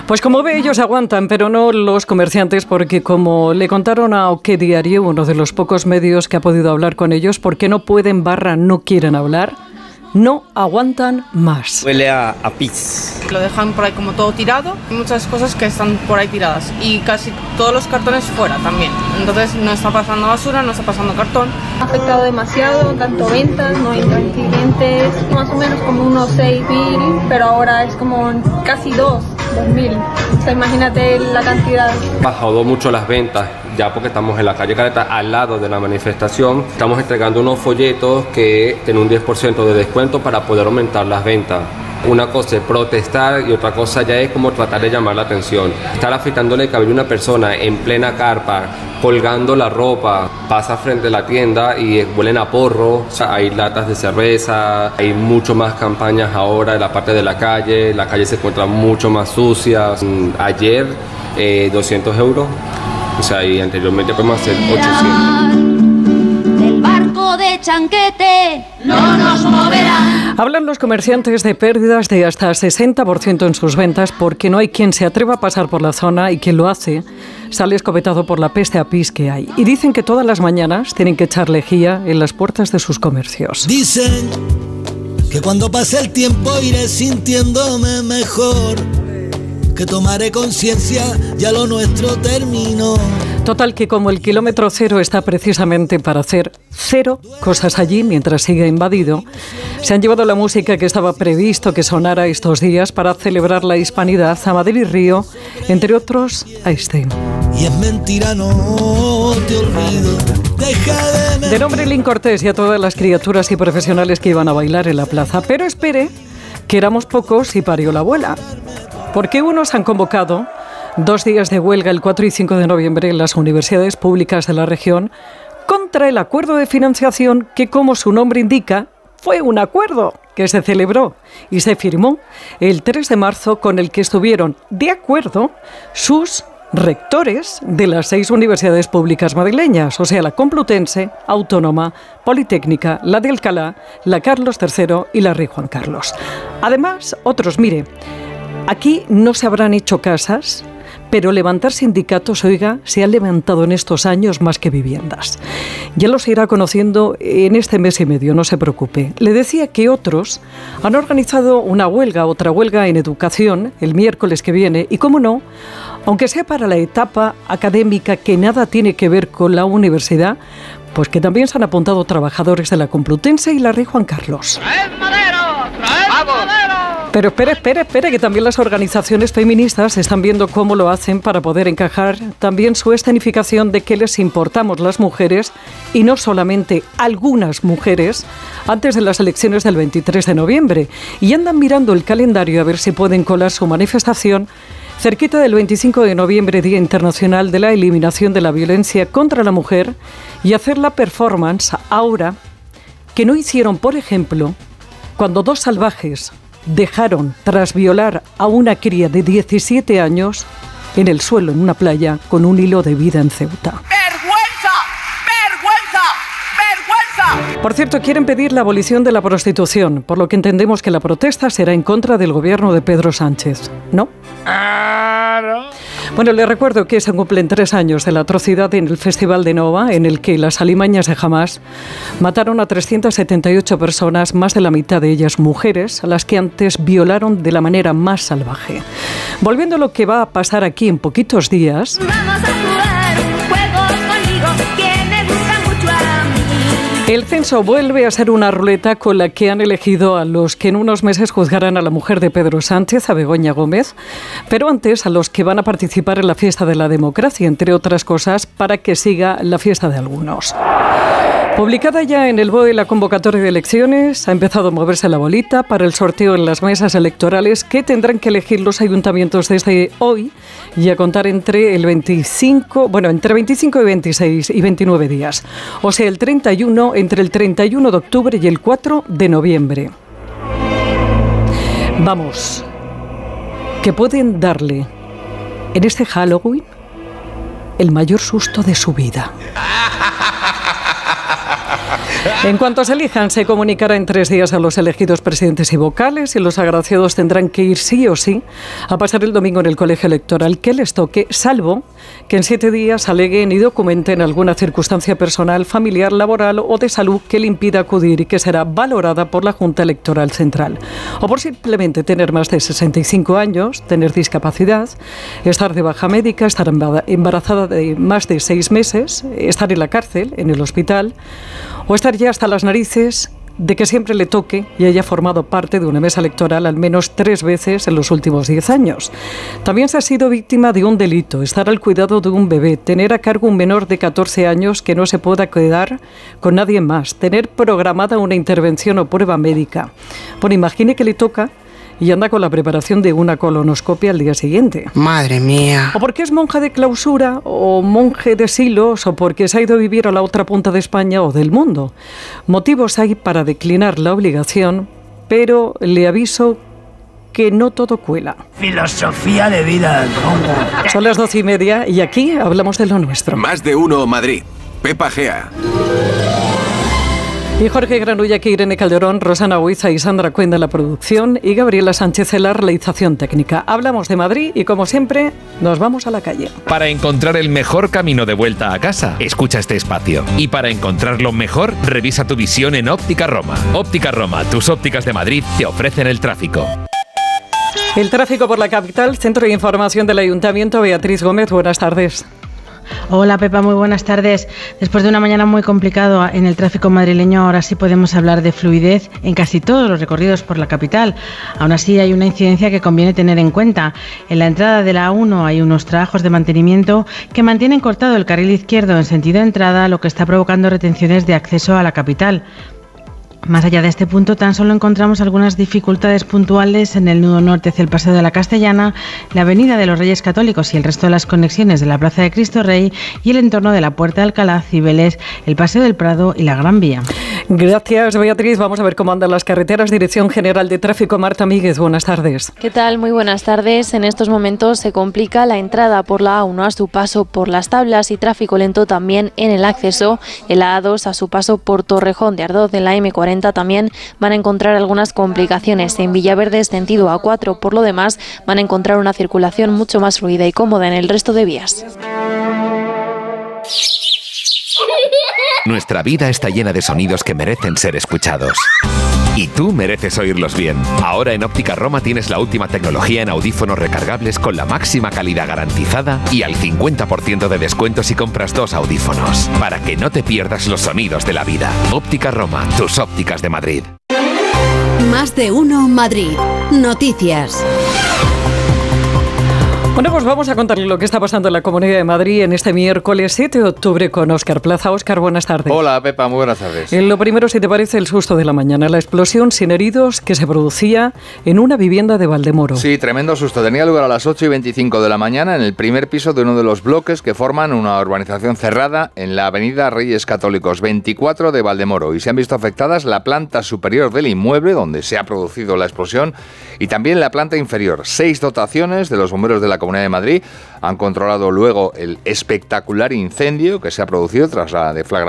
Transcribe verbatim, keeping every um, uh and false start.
Pues como ve, ellos aguantan, pero no los comerciantes, porque como le contaron a O Qué Diario, uno de los pocos medios que ha podido hablar con ellos, porque no pueden barra no quieren hablar, no aguantan más. Huele a, a pis. Lo dejan por ahí como todo tirado, muchas cosas que están por ahí tiradas y casi todos los cartones fuera también. Entonces no está pasando basura, no está pasando cartón. Ha afectado demasiado, tanto ventas, no entran clientes, más o menos como unos seis mil, pero ahora es como casi dos, dos mil. O sea, imagínate la cantidad. Bajado mucho las ventas, ya porque estamos en la calle Caleta, al lado de la manifestación. Estamos entregando unos folletos que tienen un diez por ciento de descuento para poder aumentar las ventas. Una cosa es protestar y otra cosa ya es como tratar de llamar la atención. Estar afeitándole el cabello a una persona en plena carpa, colgando la ropa, pasa frente a la tienda y huelen a porro. O sea, hay latas de cerveza, hay mucho más campañas ahora en la parte de la calle. La calle se encuentra mucho más sucia. Ayer, eh, doscientos euros. O sea, y anteriormente podemos hacer ochocientos. Del barco de Chanquete no nos moverá. Hablan los comerciantes de pérdidas de hasta sesenta por ciento en sus ventas porque no hay quien se atreva a pasar por la zona y quien lo hace sale escopetado por la peste apis que hay. Y dicen que todas las mañanas tienen que echar lejía en las puertas de sus comercios. Dicen que cuando pase el tiempo iré sintiéndome mejor, que tomaré conciencia, ya lo nuestro terminó. Total, que como el kilómetro cero está precisamente para hacer cero cosas allí mientras sigue invadido, se han llevado la música que estaba previsto que sonara estos días para celebrar la hispanidad a Madrid y Río, entre otros a este. Y es mentira, no te olvido. Deja de mentir. De nombre Lin Cortés y a todas las criaturas y profesionales que iban a bailar en la plaza, pero espere, que éramos pocos y parió la abuela. Porque unos han convocado dos días de huelga el cuatro y cinco de noviembre en las universidades públicas de la región contra el acuerdo de financiación que, como su nombre indica, fue un acuerdo que se celebró y se firmó el tres de marzo, con el que estuvieron de acuerdo sus rectores de las seis universidades públicas madrileñas, o sea, la Complutense, Autónoma, Politécnica, la de Alcalá, la Carlos tercero y la Rey Juan Carlos. Además, otros, mire, aquí no se habrán hecho casas, pero levantar sindicatos, oiga, se han levantado en estos años más que viviendas. Ya los irá conociendo en este mes y medio, no se preocupe. Le decía que otros han organizado una huelga, otra huelga en educación, el miércoles que viene, y cómo no, aunque sea para la etapa académica que nada tiene que ver con la universidad, pues que también se han apuntado trabajadores de la Complutense y la Rey Juan Carlos. ¡Traed madero! ¡Traed madero! Pero espere, espere, espere, que también las organizaciones feministas están viendo cómo lo hacen para poder encajar también su escenificación de que les importamos las mujeres, y no solamente algunas mujeres, antes de las elecciones del veintitrés de noviembre. Y andan mirando el calendario a ver si pueden colar su manifestación cerquita del veinticinco de noviembre, Día Internacional de la Eliminación de la Violencia contra la Mujer, y hacer la performance ahora que no hicieron, por ejemplo, cuando dos salvajes dejaron, tras violar a una cría de diecisiete años, en el suelo en una playa con un hilo de vida en Ceuta. ¡Vergüenza! ¡Vergüenza! ¡Vergüenza! Por cierto, quieren pedir la abolición de la prostitución, por lo que entendemos que la protesta será en contra del gobierno de Pedro Sánchez, ¿no? Claro. Bueno, les recuerdo que se cumplen tres años de la atrocidad en el Festival de Nova, en el que las alimañas de Hamás mataron a trescientas setenta y ocho personas, más de la mitad de ellas mujeres, a las que antes violaron de la manera más salvaje. Volviendo a lo que va a pasar aquí en poquitos días. Vamos a jugar un juego conmigo que me gusta mucho a mí. El censo vuelve a ser una ruleta con la que han elegido a los que en unos meses juzgarán a la mujer de Pedro Sánchez, a Begoña Gómez, pero antes a los que van a participar en la fiesta de la democracia, entre otras cosas, para que siga la fiesta de algunos. Publicada ya en el B O E la convocatoria de elecciones, ha empezado a moverse la bolita para el sorteo en las mesas electorales que tendrán que elegir los ayuntamientos desde hoy y a contar entre el veinticinco, bueno, entre veinticinco y veintiséis y veintinueve días. O sea, el treinta y uno, entre el treinta y uno de octubre y el cuatro de noviembre. Vamos, que pueden darle en este Halloween el mayor susto de su vida. En cuanto se elijan, se comunicará en tres días a los elegidos presidentes y vocales, y los agraciados tendrán que ir sí o sí a pasar el domingo en el colegio electoral que les toque, salvo que en siete días aleguen y documenten alguna circunstancia personal, familiar, laboral o de salud que le impida acudir y que será valorada por la Junta Electoral Central. O por simplemente tener más de sesenta y cinco años, tener discapacidad, estar de baja médica, estar embarazada de más de seis meses, estar en la cárcel, en el hospital, o estar ya hasta las narices de que siempre le toque y haya formado parte de una mesa electoral al menos tres veces en los últimos diez años. También se ha sido víctima de un delito, estar al cuidado de un bebé, tener a cargo un menor de catorce años que no se pueda quedar con nadie más, tener programada una intervención o prueba médica. Bueno, imagine que le toca y anda con la preparación de una colonoscopia al día siguiente. Madre mía. O porque es monja de clausura, o monje de silos, o porque se ha ido a vivir a la otra punta de España o del mundo. Motivos hay para declinar la obligación, pero le aviso que no todo cuela. Filosofía de vida. ¿Cómo? Son las doce y media y aquí hablamos de lo nuestro. Más de uno Madrid. Pepa Gea. Y Jorge Granulla, que Irene Calderón, Rosana Huiza y Sandra Cuenda en la producción y Gabriela Sánchez en la realización técnica. Hablamos de Madrid y, como siempre, nos vamos a la calle. Para encontrar el mejor camino de vuelta a casa, escucha este espacio. Y para encontrarlo mejor, revisa tu visión en Óptica Roma. Óptica Roma, tus ópticas de Madrid, te ofrecen el tráfico. El tráfico por la capital, Centro de Información del Ayuntamiento. Beatriz Gómez, buenas tardes. Hola Pepa, muy buenas tardes. Después de una mañana muy complicada en el tráfico madrileño, ahora sí podemos hablar de fluidez en casi todos los recorridos por la capital. Aún así hay una incidencia que conviene tener en cuenta. En la entrada de la A uno hay unos trabajos de mantenimiento que mantienen cortado el carril izquierdo en sentido entrada, lo que está provocando retenciones de acceso a la capital. Más allá de este punto, tan solo encontramos algunas dificultades puntuales en el nudo norte hacia el Paseo de la Castellana, la Avenida de los Reyes Católicos y el resto de las conexiones de la Plaza de Cristo Rey y el entorno de la Puerta de Alcalá, Cibeles, el Paseo del Prado y la Gran Vía. Gracias, Beatriz. Vamos a ver cómo andan las carreteras. Dirección General de Tráfico, Marta Míguez, buenas tardes. ¿Qué tal? Muy buenas tardes. En estos momentos se complica la entrada por la A uno a su paso por Las Tablas y tráfico lento también en el acceso, en la A dos a su paso por Torrejón de Ardoz. En la eme cuarenta también van a encontrar algunas complicaciones. En Villaverde, sentido A cuatro. Por lo demás, van a encontrar una circulación mucho más fluida y cómoda en el resto de vías. Nuestra vida está llena de sonidos que merecen ser escuchados. Y tú mereces oírlos bien. Ahora en Óptica Roma tienes la última tecnología en audífonos recargables con la máxima calidad garantizada y al cincuenta por ciento de descuento si compras dos audífonos. Para que no te pierdas los sonidos de la vida. Óptica Roma, tus ópticas de Madrid. Más de uno Madrid. Noticias. Bueno, pues vamos a contarle lo que está pasando en la Comunidad de Madrid en este miércoles siete de octubre con Óscar Plaza. Óscar, buenas tardes. Hola, Pepa, muy buenas tardes. Lo primero, si te parece, el susto de la mañana, la explosión sin heridos que se producía en una vivienda de Valdemoro. Sí, tremendo susto. Tenía lugar a las ocho y veinticinco de la mañana en el primer piso de uno de los bloques que forman una urbanización cerrada en la avenida Reyes Católicos veinticuatro de Valdemoro, y se han visto afectadas la planta superior del inmueble donde se ha producido la explosión y también la planta inferior. Seis dotaciones de los bomberos de la Comunidad de Madrid han controlado luego el espectacular incendio que se ha producido tras la deflagración